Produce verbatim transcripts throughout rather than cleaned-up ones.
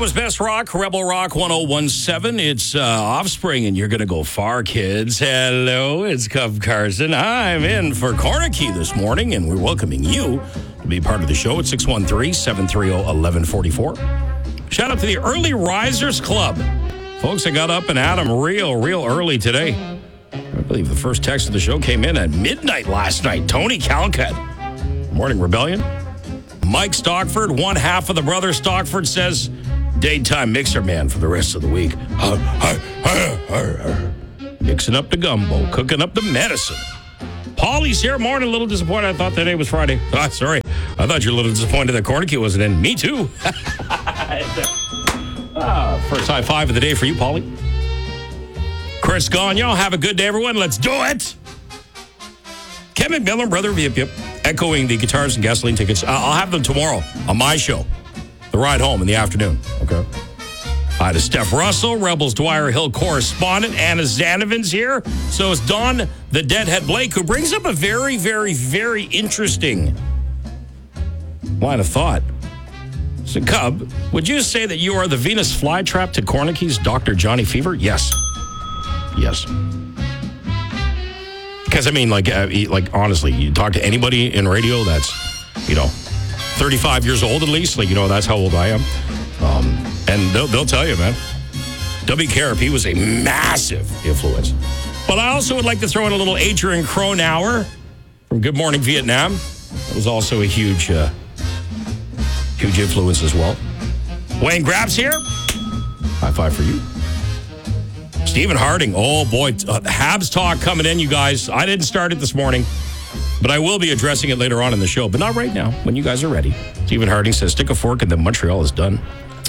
Ottawa's best rock, Rebel Rock one oh one seven. It's uh, Offspring, and you're going to go far, kids. Hello, it's Cub Carson. I'm in for Cornicky this morning, and we're welcoming you to be part of the show at six one three, seven three zero, one one four four. Shout out to the Early Risers Club. Folks, I got up and at them real, real early today. I believe the first text of the show came in at midnight last night. Tony Calcutt. Morning, Rebellion. Mike Stockford, one half of the brother Stockford, says, daytime mixer man for the rest of the week. Uh, uh, uh, uh, uh. Mixing up the gumbo, cooking up the medicine. Paulie's here. Morning, a little disappointed. I thought today was Friday. Oh, sorry. I thought you were a little disappointed that Cornicky wasn't in. Me too. uh, first high five of the day for you, Paulie. Chris Gagnon, have a good day, everyone. Let's do it. Kevin Miller, brother, yep, yep, echoing the guitars and gasoline tickets. Uh, I'll have them tomorrow on my show, The Ride Home in the afternoon. Okay. Hi to Steph Russell, Rebels Dwyer Hill correspondent. Anna Zanovan's here. So is Don the Deadhead Blake, who brings up a very, very, very interesting line of thought. So, Cub, would you say that you are the Venus flytrap to Cornicky's Doctor Johnny Fever? Yes. Yes. Because, I mean, like, uh, like honestly, you talk to anybody in radio that's, you know, thirty-five years old at least. Like, you know, that's how old I am. Um, and they'll, they'll tell you, man. W. K R P was a massive influence. But I also would like to throw in a little Adrian Cronauer from Good Morning Vietnam. That was also a huge, uh, huge influence as well. Wayne Grapp's here. High five for you. Stephen Harding, oh boy, uh, Habs talk coming in, you guys. I didn't start it this morning, but I will be addressing it later on in the show, but not right now, when you guys are ready. Stephen Harding says, stick a fork in the Montreal is done.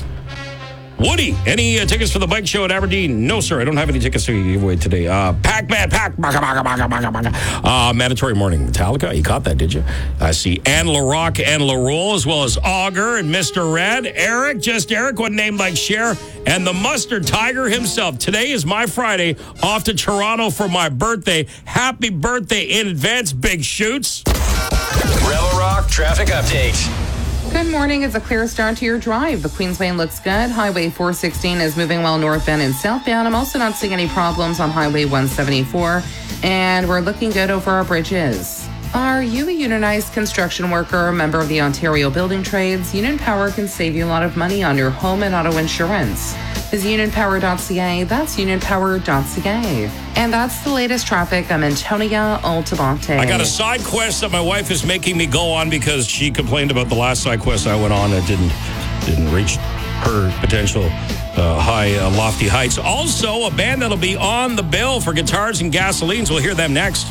Woody, any uh, tickets for the bike show at Aberdeen? No, sir, I don't have any tickets to give away today. Uh, Pac-Man, Pac, baka, baka, baka, baka, baka. Uh, Mandatory Morning Metallica, you caught that, did you? I see Anne LaRock and LaRolle, as well as Augur and Mister Red. Eric, just Eric, one name like Cher, and the Mustard Tiger himself. Today is my Friday, off to Toronto for my birthday. Happy birthday in advance, Big Shoots. Rebel Rock traffic update. Good morning. It's a clear start to your drive. The Queensway looks good. Highway four sixteen is moving well northbound and southbound. I'm also not seeing any problems on Highway one seventy-four, and we're looking good over our bridges. Are you a unionized construction worker, member of the Ontario Building Trades? Union Power can save you a lot of money on your home and auto insurance. Is union power dot c a. That's union power dot c a. And that's the latest traffic. I'm Antonia Altamonte. I got a side quest that my wife is making me go on because she complained about the last side quest I went on that didn't didn't reach her potential uh, high, uh, lofty heights. Also, a band that'll be on the bill for guitars and gasolines. We'll hear them next.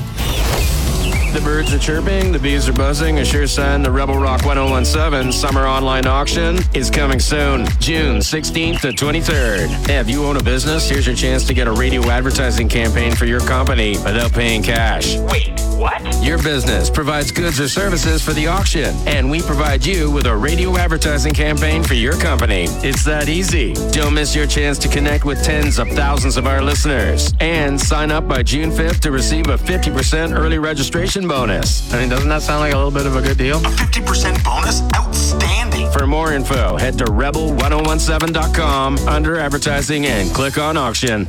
The birds are chirping, the bees are buzzing, a sure sign the Rebel Rock one oh one seven summer online auction is coming soon, June sixteenth to twenty-third. If you own a business, here's your chance to get a radio advertising campaign for your company without paying cash. Wait, what? Your business provides goods or services for the auction, and we provide you with a radio advertising campaign for your company. It's that easy. Don't miss your chance to connect with tens of thousands of our listeners. And sign up by June fifth to receive a fifty percent early registration bonus. I mean, doesn't that sound like a little bit of a good deal? A fifty percent bonus? Outstanding. For more info, head to rebel one oh one seven dot com under advertising and click on auction.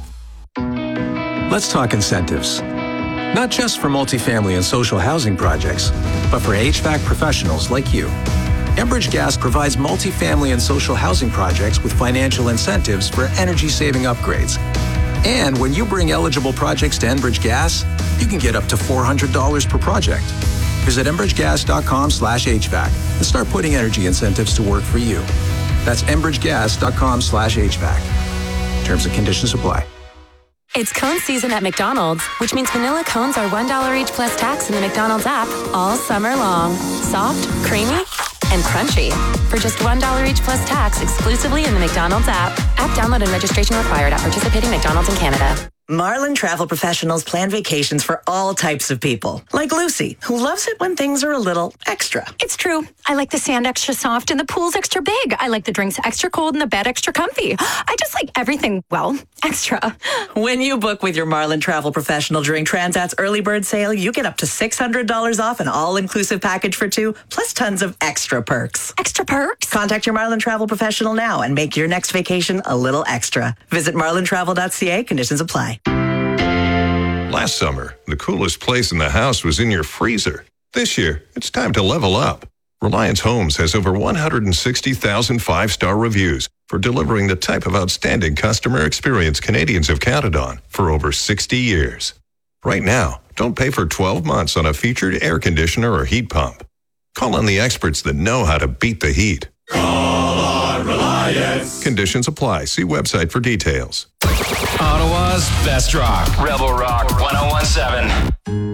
Let's talk incentives. Not just for multifamily and social housing projects, but for H V A C professionals like you. Enbridge Gas provides multifamily and social housing projects with financial incentives for energy-saving upgrades. And when you bring eligible projects to Enbridge Gas, you can get up to four hundred dollars per project. Visit enbridge gas dot com slash H V A C and start putting energy incentives to work for you. That's enbridge gas dot com slash H V A C. Terms and conditions apply. It's cone season at McDonald's, which means vanilla cones are one dollar each plus tax in the McDonald's app all summer long. Soft, creamy, and crunchy. For just one dollar each plus tax exclusively in the McDonald's app. App download and registration required at participating McDonald's in Canada. Marlin Travel Professionals plan vacations for all types of people. Like Lucy, who loves it when things are a little extra. It's true. I like the sand extra soft and the pool's extra big. I like the drinks extra cold and the bed extra comfy. I just like everything, well, extra. When you book with your Marlin Travel Professional during Transat's early bird sale, you get up to six hundred dollars off an all-inclusive package for two, plus tons of extra perks. Extra perks? Contact your Marlin Travel Professional now and make your next vacation a little extra. Visit marlin travel dot c a. Conditions apply. Last summer, the coolest place in the house was in your freezer. This year, it's time to level up. Reliance Homes has over one hundred sixty thousand five-star reviews for delivering the type of outstanding customer experience Canadians have counted on for over sixty years. Right now, don't pay for twelve months on a featured air conditioner or heat pump. Call on the experts that know how to beat the heat. Call on Reliance. Conditions apply. See website for details. Ottawa's best rock. Rebel Rock ten seventeen.